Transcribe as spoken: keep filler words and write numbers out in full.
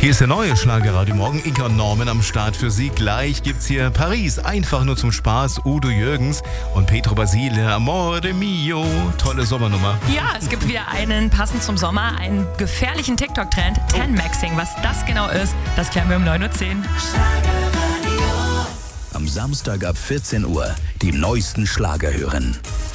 Hier ist der neue Schlagerradio Morgen. Inka und Norman am Start für Sie. Gleich gibt's hier Paris, einfach nur zum Spaß. Udo Jürgens und Petro Basile, Amore Mio. Tolle Sommernummer. Ja, es gibt wieder einen, passend zum Sommer, einen gefährlichen TikTok-Trend, ten Maxing. Was das genau ist, das klären wir um neun Uhr zehn. Am Samstag ab vierzehn Uhr die neuesten Schlager hören.